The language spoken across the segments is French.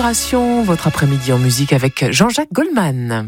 Inauguration, votre après-midi en musique avec Jean-Jacques Goldman.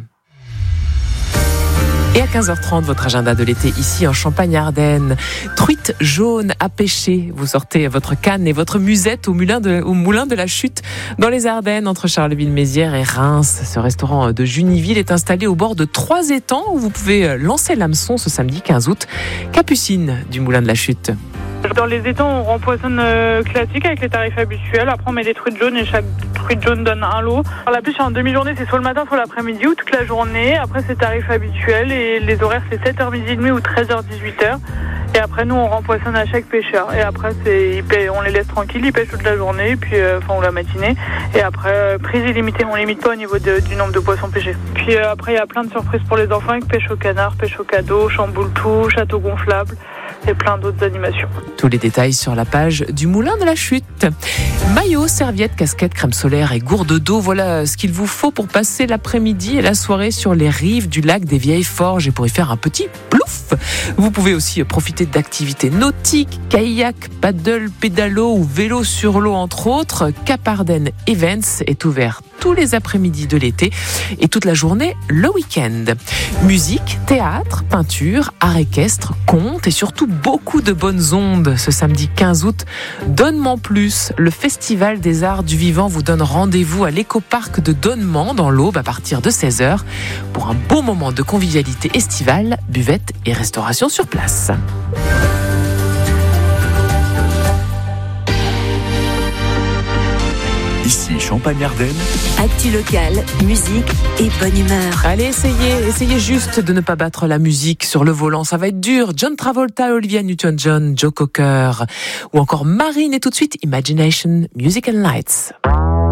Et à 15h30, votre agenda de l'été ici en Champagne-Ardenne. Truite jaune à pêcher. Vous sortez votre canne et votre musette au moulin de la Chute dans les Ardennes entre Charleville-Mézières et Reims. Ce restaurant de Juniville est installé au bord de 3 étangs où vous pouvez lancer l'hameçon ce samedi 15 août. Capucine du moulin de la Chute. Dans les étangs, on rempoisonne classique avec les tarifs habituels. Après, on met des truites jaunes et chaque truite jaune donne un lot. Alors, la pêche en demi-journée, c'est soit le matin, soit l'après-midi ou toute la journée. Après, c'est tarifs habituels et les horaires, c'est 7h, midi et demi ou 13h, 18h. Et après, nous, on rempoisonne à chaque pêcheur. Et après, on les laisse tranquilles, ils pêchent toute la journée, puis, ou la matinée. Et après, prise illimitée, on limite pas au niveau du nombre de poissons pêchés. Puis après, il y a plein de surprises pour les enfants avec pêche au canard, pêche au cadeau, chamboule-tout, château gonflable et plein d'autres animations. Tous les détails sur la page du Moulin de la Chute. Maillot, serviette, casquette, crème solaire et gourde d'eau, voilà ce qu'il vous faut pour passer l'après-midi et la soirée sur les rives du lac des Vieilles Forges et pour y faire un petit plouf. Vous pouvez aussi profiter d'activités nautiques, kayak, paddle, pédalo ou vélo sur l'eau entre autres. Cap Ardennes Events est ouvert tous les après-midi de l'été et toute la journée le week-end. Musique, théâtre, peinture, art équestre, contes et surtout beaucoup de bonnes ondes. Ce samedi 15 août, Donnement Plus, le Festival des Arts du Vivant vous donne rendez-vous à l'écoparc de Donnement dans l'Aube à partir de 16h pour un beau moment de convivialité estivale, buvette et restauration sur place. Ici Champagne-Ardenne. Actu locale, musique et bonne humeur. Allez, essayez juste de ne pas battre la musique sur le volant, ça va être dur. John Travolta, Olivia Newton-John, Joe Cocker ou encore Marine et tout de suite Imagination, Music and Lights.